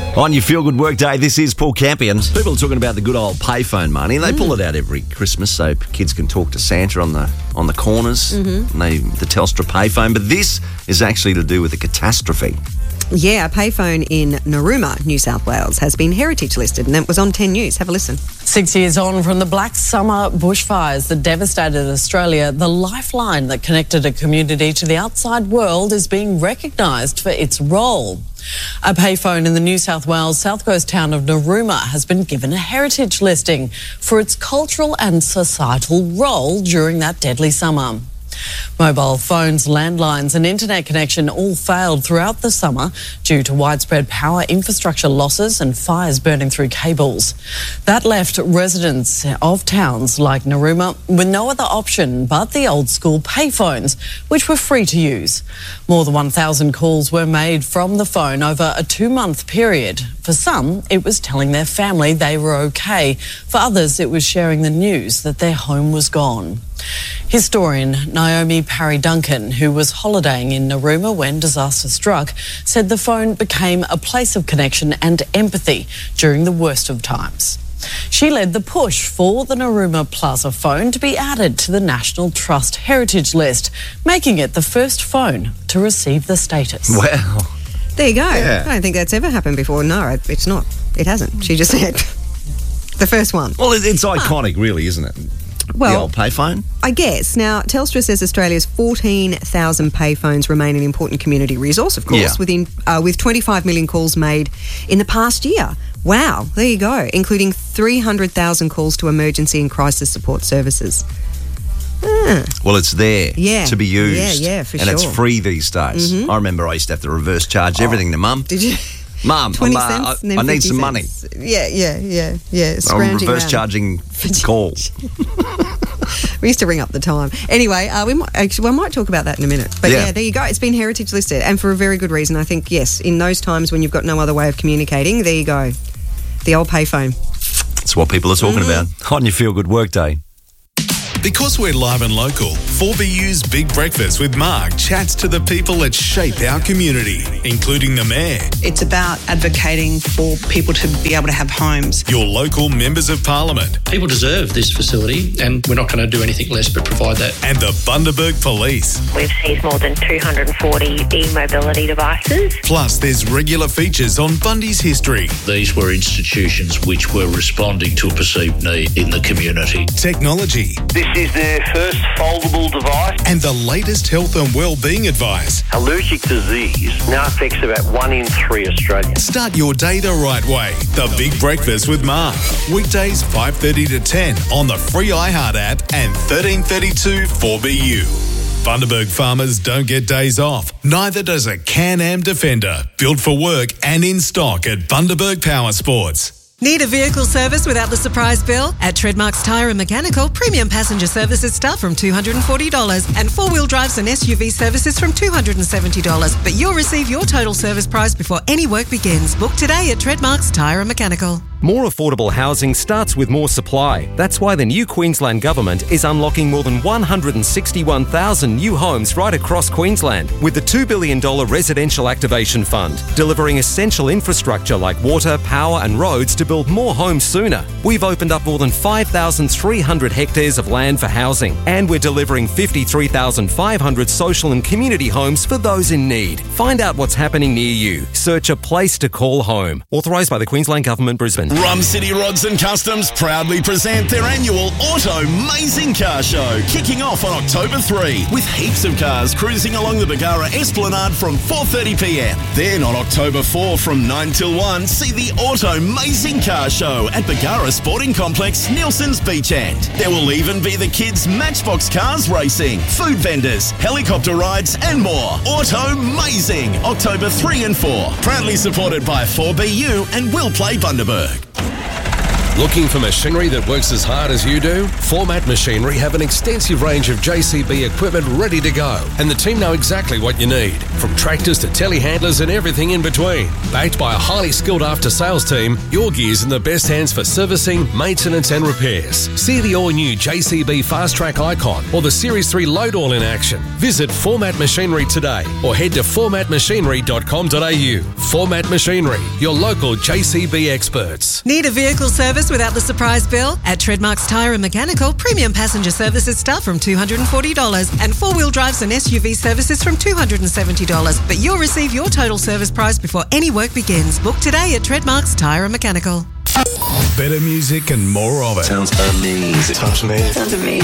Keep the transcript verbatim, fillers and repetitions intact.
On your Feel Good Work Day, this is Paul Campion. People are talking about the good old payphone money. They mm. pull it out every Christmas so kids can talk to Santa on the on the corners, mm-hmm. and they, the Telstra payphone. But this is actually to do with a catastrophe. Yeah, a payphone in Narooma, New South Wales, has been heritage listed, and it was on ten News. Have a listen. Six years on from the Black Summer bushfires that devastated Australia, the lifeline that connected a community to the outside world is being recognised for its role. A payphone in the New South Wales South Coast town of Narooma has been given a heritage listing for its cultural and societal role during that deadly summer. Mobile phones, landlines and internet connection all failed throughout the summer due to widespread power infrastructure losses and fires burning through cables. That left residents of towns like Narooma with no other option but the old school payphones, which were free to use. More than one thousand calls were made from the phone over a two-month period. For some, it was telling their family they were okay. For others, it was sharing the news that their home was gone. Historian Naomi Parry-Duncan, who was holidaying in Narooma when disaster struck, said the phone became a place of connection and empathy during the worst of times. She led the push for the Narooma Plaza phone to be added to the National Trust Heritage List, making it the first phone to receive the status. Wow. There you go. Yeah. I don't think that's ever happened before. No, it's not. It hasn't. She just said the first one. Well, it's iconic, huh. really, isn't it? Well, the old payphone? I guess. Now, Telstra says Australia's fourteen thousand payphones remain an important community resource, of course, yeah. within, uh, with twenty-five million calls made in the past year. Wow, there you go, including three hundred thousand calls to emergency and crisis support services. Ah. Well, it's there yeah. to be used. Yeah, yeah, for and sure. And it's free these days. Mm-hmm. I remember I used to have to reverse charge everything oh, to Mum. Did you? Mum, twenty uh, cents I, and then I need fifty some cents. money. Yeah, yeah, yeah, yeah. I'm reverse around. charging calls. We used to ring up the time. Anyway, uh, we might actually we might talk about that in a minute. But yeah. yeah, there you go. It's been heritage listed, and for a very good reason. I think yes, in those times when you've got no other way of communicating, there you go, the old payphone. That's what people are talking mm. about on your Feel Good Work Day. Because we're live and local, four B U's Big Breakfast with Mark chats to the people that shape our community, including the Mayor. It's about advocating for people to be able to have homes. Your local members of Parliament. People deserve this facility and we're not going to do anything less but provide that. And the Bundaberg Police. We've seized more than two hundred forty e-mobility devices. Plus, there's regular features on Bundy's history. These were institutions which were responding to a perceived need in the community. Technology. This is their first foldable device. And the latest health and well-being advice. Allergic disease now affects about one in three Australians. Start your day the right way. The Big Breakfast with Mark. Weekdays five thirty to ten on the free iHeart app and thirteen thirty-two four B U. Bundaberg farmers don't get days off. Neither does a Can-Am Defender. Built for work and in stock at Bundaberg Power Sports. Need a vehicle service without the surprise bill? At Treadmarks Tyre and Mechanical, premium passenger services start from two hundred forty dollars and four-wheel drives and S U V services from two hundred seventy dollars. But you'll receive your total service price before any work begins. Book today at Treadmarks Tyre and Mechanical. More affordable housing starts with more supply. That's why the new Queensland Government is unlocking more than one hundred sixty-one thousand new homes right across Queensland with the two billion dollars Residential Activation Fund, delivering essential infrastructure like water, power and roads to build more homes sooner. We've opened up more than five thousand three hundred hectares of land for housing, and we're delivering fifty-three thousand five hundred social and community homes for those in need. Find out what's happening near you. Search a place to call home. Authorised by the Queensland Government, Brisbane. Rum City Rods and Customs proudly present their annual Auto Mazing Car Show, kicking off on October third, with heaps of cars cruising along the Bargara Esplanade from four thirty p m. Then on October fourth from nine till one, see the Auto Mazing Car Show at Bargara Sporting Complex, Nielsen's Beach End. There will even be the kids' Matchbox cars racing, food vendors, helicopter rides and more. Auto Mazing, October third and fourth. Proudly supported by four B U and Will Play Bundaberg. Looking for machinery that works as hard as you do? Format Machinery have an extensive range of J C B equipment ready to go, and the team know exactly what you need, from tractors to telehandlers and everything in between. Backed by a highly skilled after-sales team, your gear's in the best hands for servicing, maintenance and repairs. See the all-new J C B Fast Track Icon or the Series three Load All in action. Visit Format Machinery today or head to format machinery dot com dot a u. Format Machinery, your local J C B experts. Need a vehicle service without the surprise bill? At Trademarks Tyre and Mechanical, premium passenger services start from two hundred forty dollars and four-wheel drives and S U V services from two hundred seventy dollars. But you'll receive your total service price before any work begins. Book today at Trademarks Tyre and Mechanical. Better music and more of it. Sounds amazing. Sounds amazing. Sounds amazing.